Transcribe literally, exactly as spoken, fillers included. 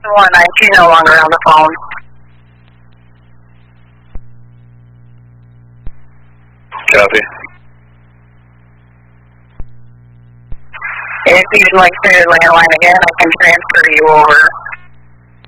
one nine, she's no longer on the phone. Copy. If you'd like to landline again, I can transfer you over.